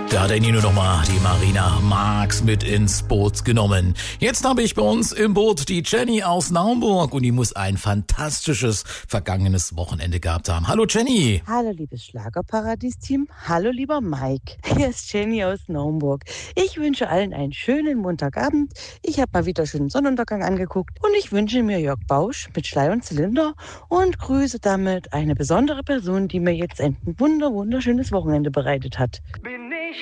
Da hat der Nino nochmal die Marina Marx mit ins Boot genommen. Jetzt habe ich bei uns im Boot die Jenny aus Naumburg und die muss ein fantastisches vergangenes Wochenende gehabt haben. Hallo Jenny. Hallo liebes Schlagerparadies-Team, hallo lieber Mike. Hier ist Jenny aus Naumburg. Ich wünsche allen einen schönen Montagabend. Ich habe mal wieder schönen Sonnenuntergang angeguckt und ich wünsche mir Jörg Bausch mit Schlei und Zylinder und grüße damit eine besondere Person, die mir jetzt ein wunderschönes Wochenende bereitet hat. Bin